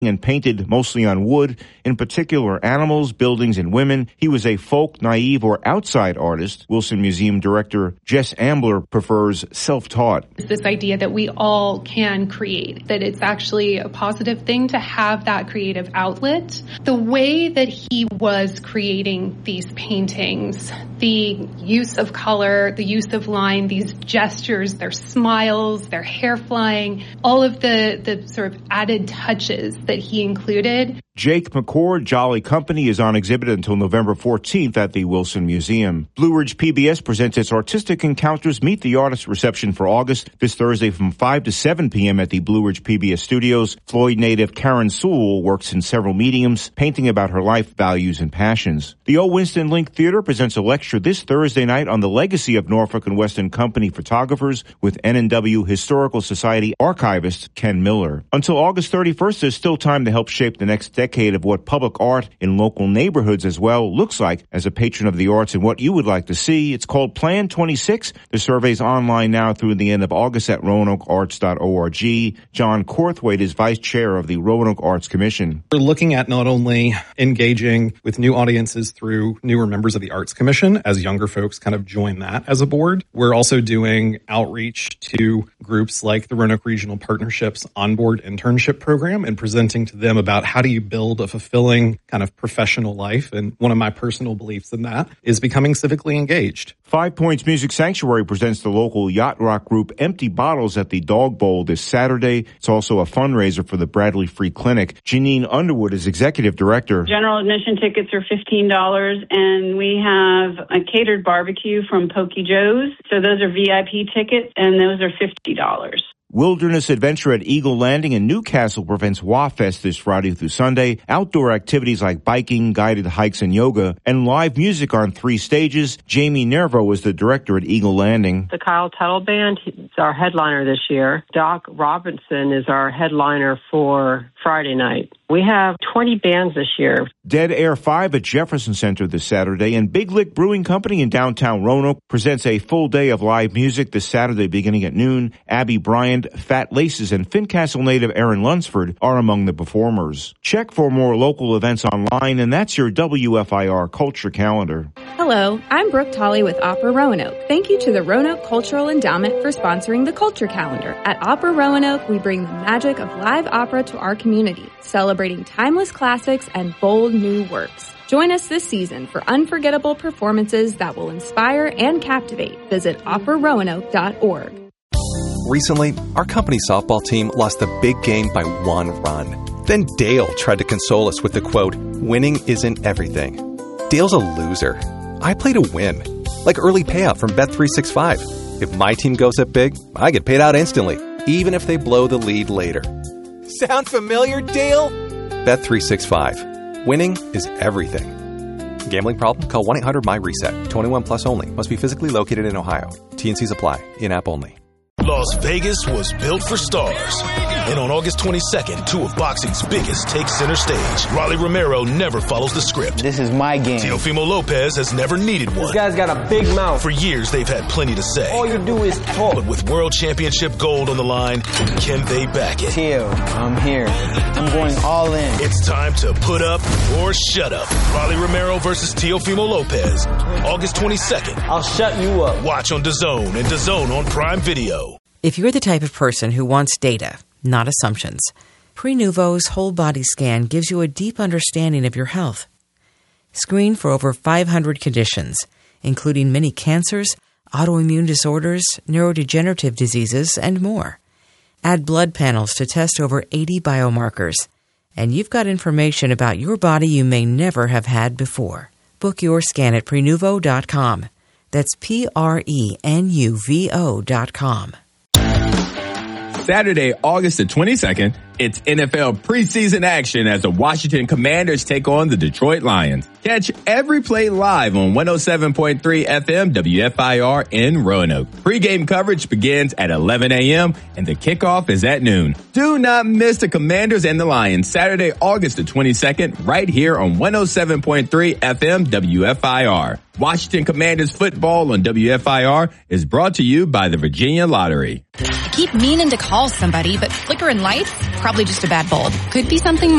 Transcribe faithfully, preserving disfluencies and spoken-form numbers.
and painted mostly on wood, in particular animals, buildings, and women. He was a folk, naive, or outside artist. Wilson Museum Director Jess Ambler prefers self-taught. It's this idea that we all can create, that it's actually a positive thing to have that creative outlet. The way that he was creating these paintings, the use of color, the use of line, these gestures, their smiles, their hair flying, all of the, the sort of added touches that he included. Jake McCord Jolly Company is on exhibit until November fourteenth at the Wilson Museum. Blue Ridge P B S presents its Artistic Encounters Meet the Artist reception for August, this Thursday from five to seven p.m. at the Blue Ridge P B S studios. Floyd native Karen Sewell works in several mediums, painting about her life, values, and passions. The O. Winston Link Theater presents a lecture this Thursday night on the legacy of Norfolk and Weston Company photographers with N and W Historical Society archivist Ken Miller. Until August thirty-first, there's still time to help shape the next decade of what public art in local neighborhoods as well looks like as a patron of the arts and what you would like to see. It's called Plan twenty-six. The survey's online now through the end of August at roanoke arts dot org. John Corthwaite is vice chair of the Roanoke Arts Commission. We're looking at not only engaging with new audiences through newer members of the Arts Commission as younger folks kind of join that as a board. We're also doing outreach to groups like the Roanoke Regional Partnerships Onboard Internship Program and presenting to them about how do you build a fulfilling kind of professional life. And one of my personal beliefs in that is becoming civically engaged. Five Points Music Sanctuary presents the local yacht rock group Empty Bottles at the Dog Bowl this Saturday. It's also a fundraiser for the Bradley Free Clinic. Janine Underwood is executive director. General admission tickets are fifteen dollars, and we have a catered barbecue from Pokey Joe's. So those are V I P tickets, and those are fifty dollars. Wilderness Adventure at Eagle Landing in Newcastle presents WaFest this Friday through Sunday. Outdoor activities like biking, guided hikes, and yoga, and live music on three stages. Jamie Nervo is the director at Eagle Landing. The Kyle Tuttle Band is our headliner this year. Doc Robinson is our headliner for Friday night. We have twenty bands this year. Dead Air five at Jefferson Center this Saturday, and Big Lick Brewing Company in downtown Roanoke presents a full day of live music this Saturday beginning at noon. Abby Bryant, Fat Laces, and Fincastle native Aaron Lunsford are among the performers. Check for more local events online, and that's your W F I R Culture Calendar. Hello, I'm Brooke Tolley with Opera Roanoke. Thank you to the Roanoke Cultural Endowment for sponsoring the Culture Calendar. At Opera Roanoke, we bring the magic of live opera to our community, celebrating timeless classics and bold new works. Join us this season for unforgettable performances that will inspire and captivate. Visit opera roanoke dot org. Recently, our company softball team lost a big game by one run. Then Dale tried to console us with the quote, "Winning isn't everything." Dale's a loser. I play to win. Like early payout from Bet three sixty-five. If my team goes up big, I get paid out instantly, even if they blow the lead later. Sound familiar, Dale? Bet three sixty-five. Winning is everything. Gambling problem? Call one eight hundred my reset. twenty-one plus only. Must be physically located in Ohio. T and C's apply. In-app only. Las Vegas was built for stars. And on August twenty-second, two of boxing's biggest take center stage. Rolly Romero never follows the script. This is my game. Teofimo Lopez has never needed one. This guy's got a big mouth. For years, they've had plenty to say. All you do is talk. But with world championship gold on the line, can they back it? Teo, I'm here. I'm going all in. It's time to put up or shut up. Rolly Romero versus Teofimo Lopez. August twenty-second. I'll shut you up. Watch on DAZN and DAZN on Prime Video. If you're the type of person who wants data, not assumptions, Prenuvo's whole body scan gives you a deep understanding of your health. Screen for over five hundred conditions, including many cancers, autoimmune disorders, neurodegenerative diseases, and more. Add blood panels to test over eighty biomarkers, and you've got information about your body you may never have had before. Book your scan at Prenuvo dot com. That's P R E N U V O dot com. Saturday, August the twenty-second, it's N F L preseason action as the Washington Commanders take on the Detroit Lions. Catch every play live on one oh seven point three F M W F I R in Roanoke. Pre-game coverage begins at eleven a.m. and the kickoff is at noon. Do not miss the Commanders and the Lions Saturday, August the twenty-second, right here on one oh seven point three F M W F I R. Washington Commanders football on W F I R is brought to you by the Virginia Lottery. I keep meaning to call somebody, but flickering lights? probably just a bad bulb. Could be something more